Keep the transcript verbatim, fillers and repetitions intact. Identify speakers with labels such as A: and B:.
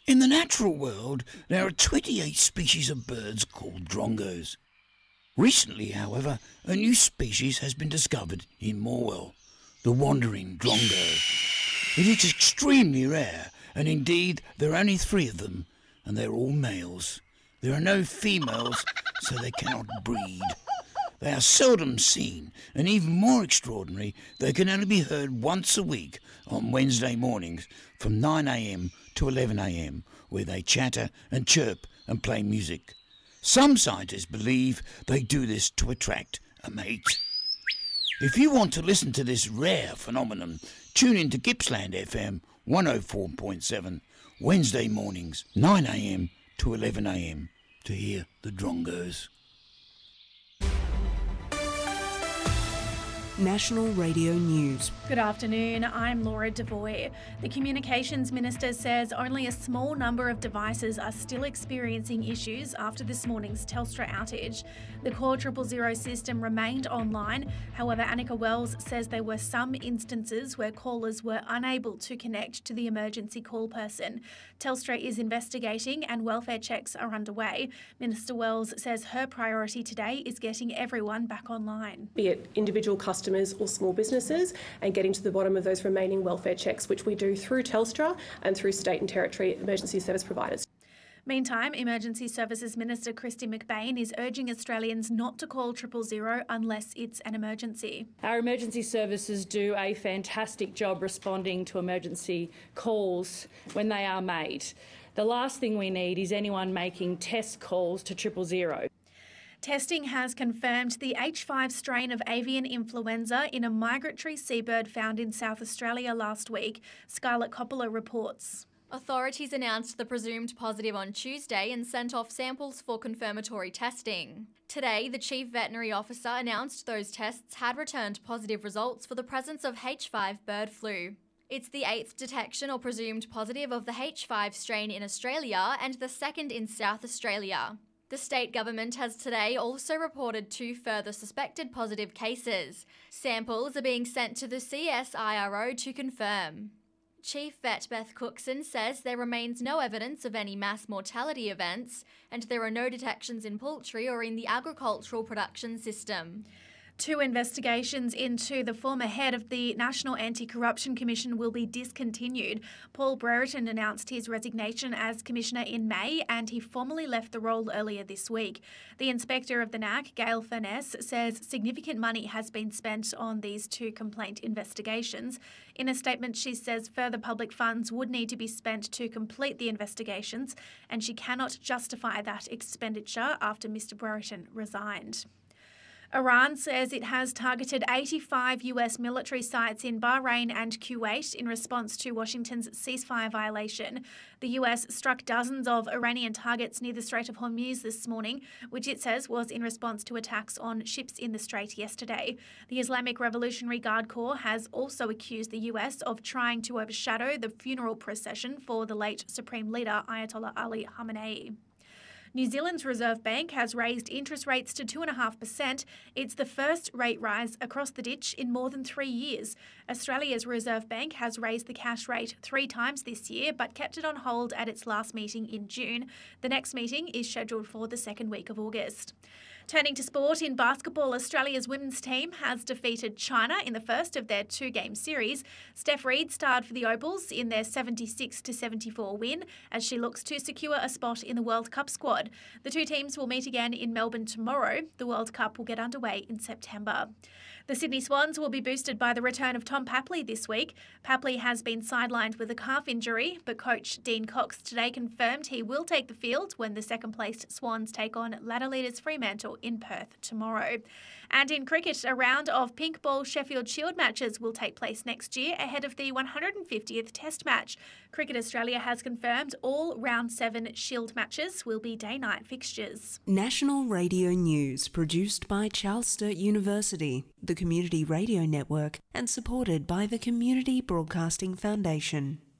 A: In the natural world, there are twenty-eight species of birds called drongos. Recently, however, a new species has been discovered in Morwell, the wandering drongo. It is extremely rare, and indeed there are only three of them, and they're all males. There are no females, so they cannot breed. They are seldom seen, and even more extraordinary, they can only be heard once a week on Wednesday mornings from nine a m to eleven a m, where they chatter and chirp and play music. Some scientists believe they do this to attract a mate. If you want to listen to this rare phenomenon, tune in to Gippsland F M one oh four point seven, Wednesday mornings, nine a m to eleven a m, to hear the drongos.
B: National Radio News.
C: Good afternoon, I'm Laura Devoy. The Communications Minister says only a small number of devices are still experiencing issues after this morning's Telstra outage. The Call Triple Zero system remained online. However, Annika Wells says there were some instances where callers were unable to connect to the emergency call person. Telstra is investigating and welfare checks are underway. Minister Wells says her priority today is getting everyone back online.
D: Be it individual customers or small businesses, and getting to the bottom of those remaining welfare checks, which we do through Telstra and through state and territory emergency service providers.
C: Meantime, Emergency Services Minister Kristy McBain is urging Australians not to call triple zero unless it's an emergency.
E: Our emergency services do a fantastic job responding to emergency calls when they are made. The last thing we need is anyone making test calls to triple zero.
C: Testing has confirmed the H five strain of avian influenza in a migratory seabird found in South Australia last week. Scarlett Coppola reports.
F: Authorities announced the presumed positive on Tuesday and sent off samples for confirmatory testing. Today, the Chief Veterinary Officer announced those tests had returned positive results for the presence of H five bird flu. It's the eighth detection or presumed positive of the H five strain in Australia and the second in South Australia. The state government has today also reported two further suspected positive cases. Samples are being sent to the C S I R O to confirm. Chief Vet Beth Cookson says there remains no evidence of any mass mortality events and there are no detections in poultry or in the agricultural production system.
C: Two investigations into the former head of the National Anti-Corruption Commission will be discontinued. Paul Brereton announced his resignation as Commissioner in May and he formally left the role earlier this week. The Inspector of the N A C, Gail Furness, says significant money has been spent on these two complaint investigations. In a statement, she says further public funds would need to be spent to complete the investigations and she cannot justify that expenditure after Mr Brereton resigned. Iran says it has targeted eighty-five U S military sites in Bahrain and Kuwait in response to Washington's ceasefire violation. The U S struck dozens of Iranian targets near the Strait of Hormuz this morning, which it says was in response to attacks on ships in the strait yesterday. The Islamic Revolutionary Guard Corps has also accused the U S of trying to overshadow the funeral procession for the late Supreme Leader Ayatollah Ali Khamenei. New Zealand's Reserve Bank has raised interest rates to two point five percent. It's the first rate rise across the ditch in more than three years. Australia's Reserve Bank has raised the cash rate three times this year, but kept it on hold at its last meeting in June. The next meeting is scheduled for the second week of August. Turning to sport, in basketball, Australia's women's team has defeated China in the first of their two-game series. Steph Reid starred for the Opals in their seventy-six to seventy-four win as she looks to secure a spot in the World Cup squad. The two teams will meet again in Melbourne tomorrow. The World Cup will get underway in September. The Sydney Swans will be boosted by the return of Tom Papley this week. Papley has been sidelined with a calf injury, but coach Dean Cox today confirmed he will take the field when the second-placed Swans take on ladder leaders Fremantle in Perth tomorrow. And in cricket, a round of pink ball Sheffield Shield matches will take place next year ahead of the one hundred fiftieth Test match. Cricket Australia has confirmed all round seven Shield matches will be day-night fixtures.
B: National Radio News, produced by Charles Sturt University, the Community Radio Network, and supported by the Community Broadcasting Foundation.